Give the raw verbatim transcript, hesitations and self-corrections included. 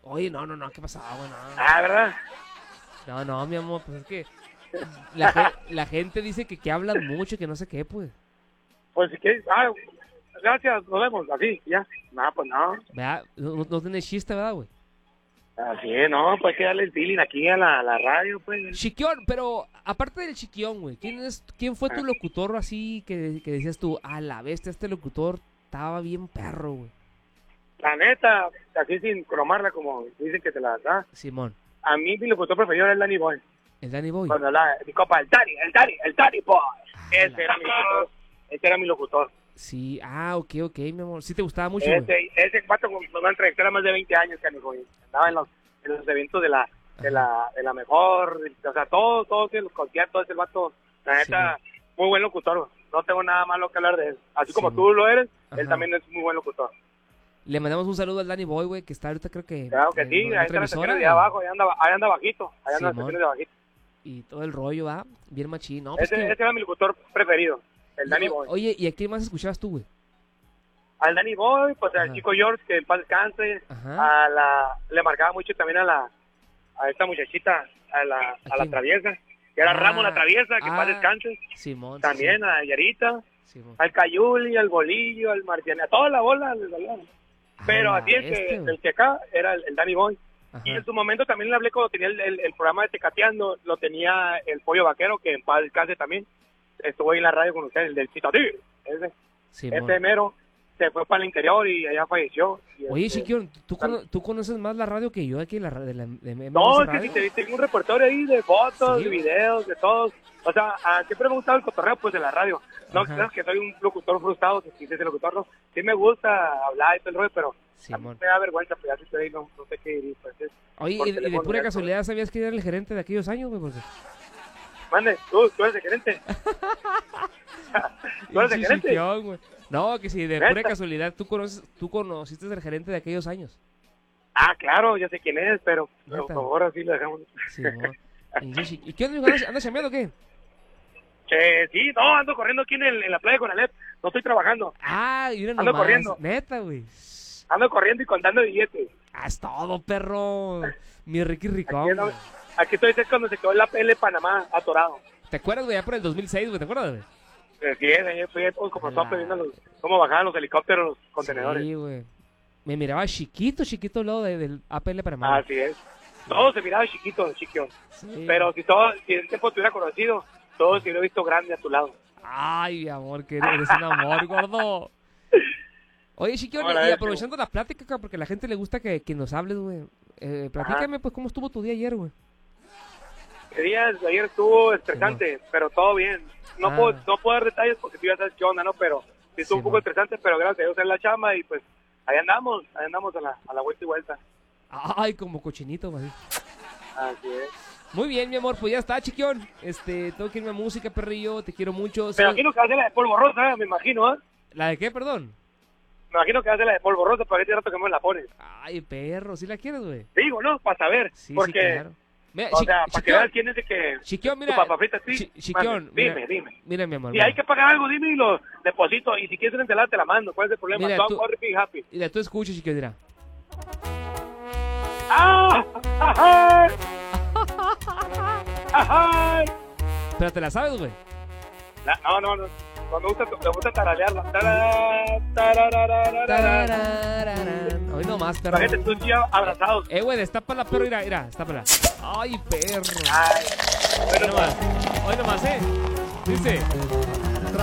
Oye, no, no, no, ¿qué pasaba, güey? No. Ah, ¿verdad? No, no, mi amor, pues es que la, ge- la gente dice que, que hablas mucho y que no sé qué, pues. Pues si quieres, ah, gracias, nos vemos, así, ya. No, pues no. ¿Verdad? No, no, no tienes chiste, ¿verdad, güey? Así es, no, pues hay que darle el feeling aquí a la, a la radio, pues. Chiquión, pero aparte del Chiquión, güey, ¿quién, es, ¿quién fue tu locutor así que, que decías tú, a la bestia, este locutor estaba bien perro, güey? La neta, así sin cromarla como dicen que te la da. Simón. A mí mi locutor preferido era el Danny Boy. ¿El Danny Boy? Cuando la, mi copa, el Danny, el Danny, el Danny Boy. Ah, Ese la- era mi locutor. Ese era mi locutor. Sí, ah, ok, ok, mi amor. ¿Sí te gustaba mucho, güey? Ese, ese cuatro me van a entrevistar más de veinte años, canijo. y Andaba en los, en los eventos de la, de la, de la mejor, o sea, todo, todos los conciertos, ese vato, la neta, Sí, muy buen locutor, güey. No tengo nada malo que hablar de él. Así como Sí, tú lo eres, Ajá. él también es muy buen locutor. Le mandamos un saludo al Danny Boy, güey, que está ahorita creo que... Claro que en sí, otra ahí está la emisora, estación de abajo, ahí anda, ahí anda bajito, ahí anda la Simón. estación de bajito. Y todo el rollo, ¿va? Bien machín, ¿no? Pues Ese, que- ese era mi locutor preferido, el Danny O- Boy. Oye, ¿y a quién más escuchabas tú, güey? Al Danny Boy, pues al Ajá. chico George, que en paz descanse. Ajá. A la, le marcaba mucho también a la, a esta muchachita, a la, a la quién? traviesa, que era Ah, Ramos la traviesa, que en paz ah, descanse. Simón. También a Yarita, Sí, Simón. al Cayuli, al Bolillo, al Marciano, a toda la bola les valían. Pero Ah, así el este, que, güey. el que acá era el, el Danny Boy. Ajá. Y en su momento también le hablé cuando tenía el, el, el programa de Tecateando, lo tenía el Pollo Vaquero, que en paz descanse también. Estuvo ahí en la radio con usted, el del Citatir, ese, Simón. ese mero, se fue para el interior y allá falleció. Y Oye, este, Chiquión, ¿tú, cono- ¿tú conoces más la radio que yo aquí, la, ra- de la de M M S no, es que Radio? si te, tengo un repertorio ahí de fotos, Sí. de videos, de todos. O sea, a, siempre me ha gustado el cotorreo pues de la radio. No Ajá. creas que soy un locutor frustrado, que quise ser locutor, no. Sí me gusta hablar y todo el rollo, pero a mí Simón. me da vergüenza, pues ya si estoy ahí, no, no sé qué diría. Pues, es- Oye, por y, y de teléfono, pura ya, casualidad, ¿sabías que era el gerente de aquellos años, güey? Porque... Mande, tú, tú eres el gerente. ¿Tú eres el Pinche gerente? Chiquión, güey. No, que si de ¿Neta? pura casualidad tú conoces, tú conociste al gerente de aquellos años. Ah, claro, ya sé quién es, pero por Neta. favor, así lo dejamos. Simón. Pinche Chiqui- ¿Y qué onda, andas, andas chambeando o qué? Eh, sí, no, ando corriendo aquí en, el, en la playa con Alep. No estoy trabajando. Ah, mira Ando nomás. corriendo. Neta, güey. Ando corriendo y contando billetes. Haz todo, perro. Mi Ricky Ricón. Aquí, ando- güey. aquí estoy es cuando se quedó la P L Panamá atorado. ¿Te acuerdas, güey? Ya por el dos mil seis, güey. ¿Te acuerdas, güey? Así es, ahí fui todos como La- tope viendo los, cómo bajaban los helicópteros, los contenedores. Sí, güey. Me miraba chiquito, chiquito al lado de- del A P L Panamá. Así es. Todo se miraba chiquito, chiquión. Sí. Pero si todo, si en ese tiempo te hubiera conocido, todo se hubiera visto grande a tu lado. Ay, mi amor, que eres un amor, gordo. Oye, Chiquión, Hola, y Ezio. aprovechando la plática, acá, porque a la gente le gusta que, que nos hables, güey. Eh, platícame, pues, ¿cómo estuvo tu día ayer, güey? El día de ayer estuvo estresante, pero todo bien. No, Ah. puedo, no puedo dar detalles porque tú ya sabes qué onda, ¿no? Pero sí estuvo Sí, un poco man. estresante, pero gracias a Dios en la chamba y pues ahí andamos, ahí andamos a la, a la vuelta y vuelta. Ay, como cochinito, güey. Así es. Muy bien, mi amor, pues ya está, Chiquión. Este, tengo que irme a música, perrillo, te quiero mucho. Me Soy- imagino que hace la de polvo rosa, me imagino, ¿eh? ¿La de qué, perdón? Me imagino que hace la de polvo rosa, pero este rato que me la pones. Ay, perro, ¿sí la quieres, güey? Digo, ¿no? Para saber, Sí, porque, sí, claro. Mira, o Chi- sea, para que Chiquión, veas quién es el que... Chiquión, mira. tu papá frita, sí. Chi- Chiquión, Mande, mira, dime, dime. Mira, mi amor. Si mira. hay que pagar algo, dime y lo deposito. Y si quieres una ensalada, te la mando. ¿Cuál es el problema? Mira, Don't tú- worry, be happy. Mira, tú escuchas, Chiquión, mira. ¡Ah! ¡Ajá! ¡Ajá! Pero te la sabes, güey. La- No, no, no. No, me gusta, me gusta taralearla. Tarara, tararararara. Tararararán. Hoy nomás, perro. La gente, tú y yo abrazados. Eh, güey, destápala, perro, mira, mira, destápala. Ay, perro. Ay, Hoy bueno, nomás, hoy nomás, eh. Dice.